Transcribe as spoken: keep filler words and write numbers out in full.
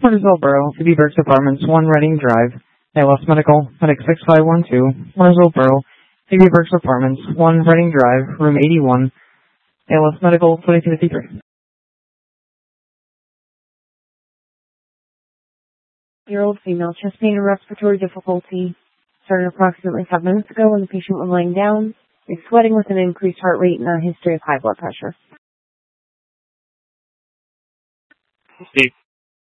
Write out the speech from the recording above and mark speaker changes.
Speaker 1: Martinsville Borough, A B Burks Apartments, one Reading Drive, A L S Medical, medic six five one two, Martinsville Borough, A B Burks Apartments, one Reading Drive, room eighty-one, A L S Medical, twenty-two fifty-three.
Speaker 2: Year-old female, chest pain and respiratory difficulty. Started approximately five minutes ago when the patient was laying down. Is sweating with an increased heart rate and a history of high blood pressure.
Speaker 3: Steve.